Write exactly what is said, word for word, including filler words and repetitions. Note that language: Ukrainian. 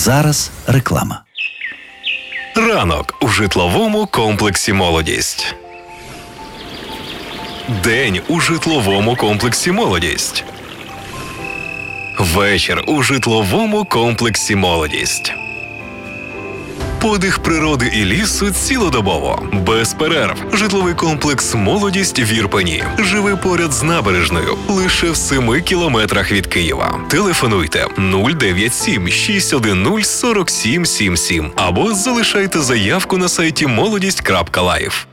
Зараз реклама. Ранок у житловому комплексі «Молодість». День у житловому комплексі «Молодість». Вечір у житловому комплексі «Молодість». Подих природи і лісу цілодобово, без перерв. Житловий комплекс «Молодість» в Ірпені. Живи поряд з набережною, лише в семи кілометрах від Києва. Телефонуйте нуль дев'ять сім шість один нуль сорок сім сімдесят сім або залишайте заявку на сайті молодість крапка лайф.